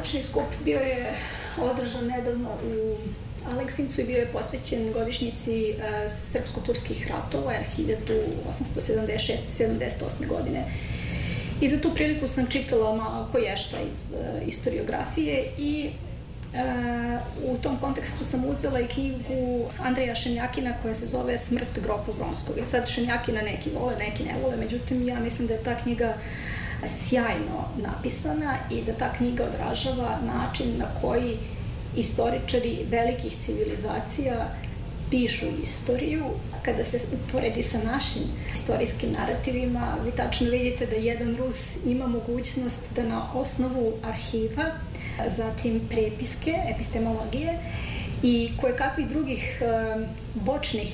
naučni skup bio je održan nedavno u Aleksincu i bio je posvećen godišnjici srpsko-turskih ratova 1876-78. godine. I za tu priliku sam čitala malo koješta iz istoriografije i u tom kontekstu sam uzela i knjigu Andreja Šemjakina koja se zove Smrt grofa Vronskog. Sad Šemjakina neki vole, neki ne vole, međutim ja mislim da je ta knjiga sjajno napisana i da ta knjiga odražava način na koji istoričari velikih civilizacija pišu istoriju. Kada se uporedi sa našim istorijskim narativima, vi tačno vidite da jedan Rus ima mogućnost da na osnovu arhiva, zatim prepiske, epistemologije i kojekakvih drugih bočnih